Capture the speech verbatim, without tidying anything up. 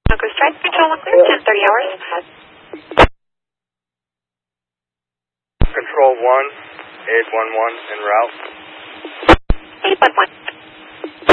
Bronco Strike, Control one clear, ten thirty hours. Control one, eight one one en route. eight one one.